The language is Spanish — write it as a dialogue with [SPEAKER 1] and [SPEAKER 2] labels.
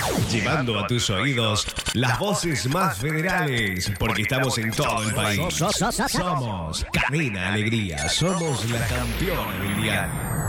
[SPEAKER 1] Llevando a tus oídos las voces más federales, porque estamos en todo el país. Somos Cadena Alegría, somos la campeona del diario.